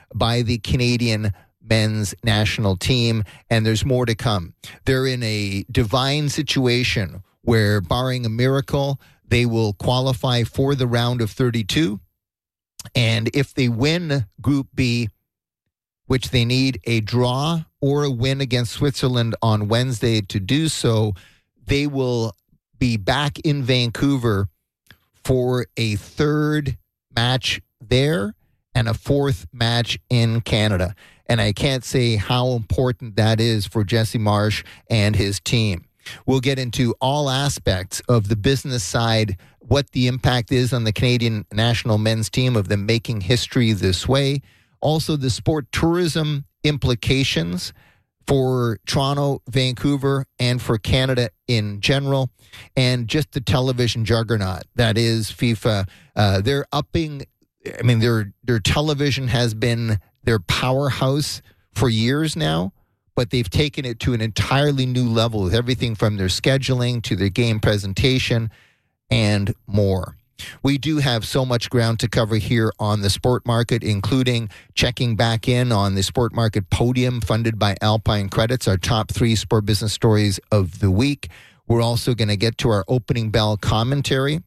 by the Canadian men's national team, and there's more to come. They're in a divine situation where, barring a miracle, they will qualify for the round of 32. And if they win Group B, which they need a draw or a win against Switzerland on Wednesday to do so, they will be back in Vancouver for a third match there and a fourth match in Canada. And I can't say how important that is for Jesse Marsh and his team. We'll get into all aspects of the business side, what the impact is on the Canadian national men's team of them making history this way. Also, the sport tourism implications for Toronto, Vancouver, and for Canada in general, and just the television juggernaut that is FIFA. They're upping. I mean, their television has been their powerhouse for years now, but they've taken it to an entirely new level with everything from their scheduling to their game presentation and more. We do have so much ground to cover here on the Sport Market, including checking back in on the Sport Market Podium funded by Alpine Credits, our top 3 sport business stories of the week. We're also going to get to our opening bell commentary,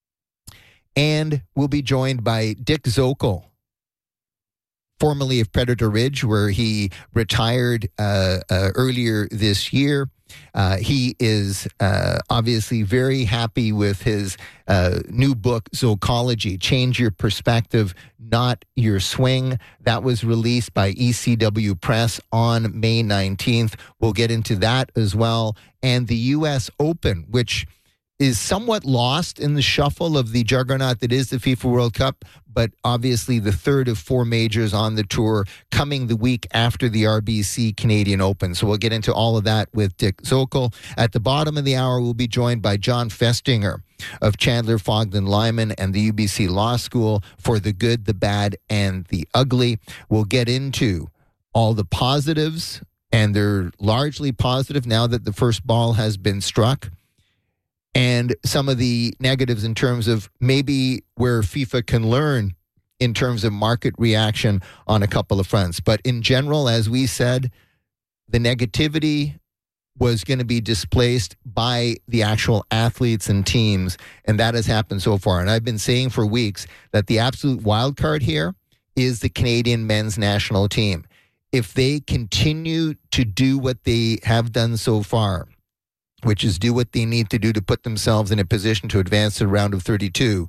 and we'll be joined by Dick Zokol, formerly of Predator Ridge, where he retired earlier this year. He is obviously very happy with his new book, Zocology, Change Your Perspective, Not Your Swing. That was released by ECW Press on May 19th. We'll get into that as well. And the U.S. Open, which is somewhat lost in the shuffle of the juggernaut that is the FIFA World Cup, but obviously the third of 4 majors on the tour coming the week after the RBC Canadian Open. So we'll get into all of that with Dick Zokol. At the bottom of the hour, we'll be joined by John Festinger of Chandler, Fogden, Lyman and the UBC Law School for the good, the bad, and the ugly. We'll get into all the positives, and they're largely positive now that the first ball has been struck, and some of the negatives in terms of maybe where FIFA can learn in terms of market reaction on a couple of fronts. But in general, as we said, the negativity was going to be displaced by the actual athletes and teams, and that has happened so far. And I've been saying for weeks that the absolute wild card here is the Canadian men's national team. If they continue to do what they have done so far, which is do what they need to do to put themselves in a position to advance to the round of 32,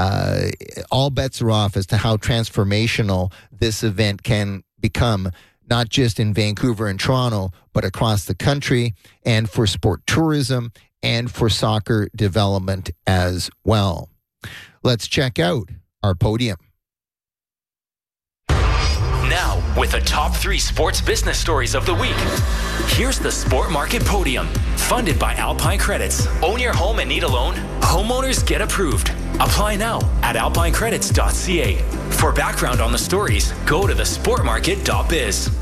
all bets are off as to how transformational this event can become, not just in Vancouver and Toronto, but across the country, and for sport tourism and for soccer development as well. Let's check out our podium. Now, with the top 3 sports business stories of the week, here's the Sport Market Podium, funded by Alpine Credits. Own your home and need a loan? Homeowners get approved. Apply now at alpinecredits.ca. For background on the stories, go to thesportmarket.biz.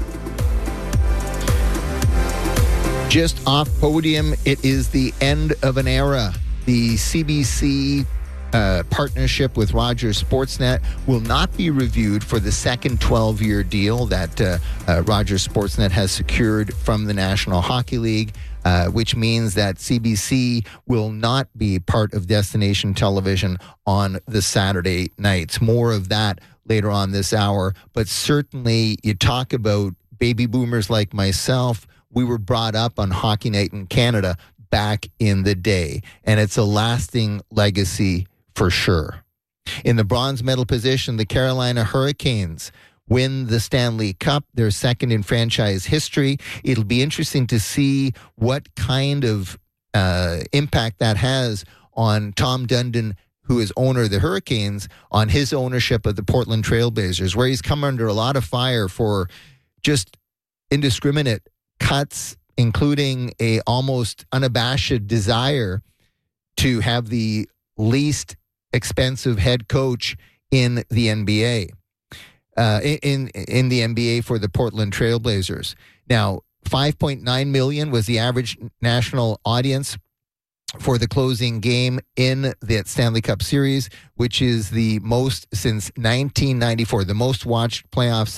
Just off podium, it is the end of an era. The CBC partnership with Rogers Sportsnet will not be reviewed for the second 12-year deal that Rogers Sportsnet has secured from the National Hockey League, which means that CBC will not be part of Destination Television on the Saturday nights. More of that later on this hour, but certainly you talk about baby boomers like myself. We were brought up on Hockey Night in Canada back in the day, and it's a lasting legacy for sure. In the bronze medal position, the Carolina Hurricanes win the Stanley Cup, their second in franchise history. It'll be interesting to see what kind of impact that has on Tom Dundon, who is owner of the Hurricanes, on his ownership of the Portland Trailblazers, where he's come under a lot of fire for just indiscriminate cuts, including a almost unabashed desire to have the least expensive head coach in the NBA, in the NBA for the Portland Trailblazers. Now, 5.9 million was the average national audience for the closing game in the Stanley Cup Series, which is the most since 1994, the most watched playoffs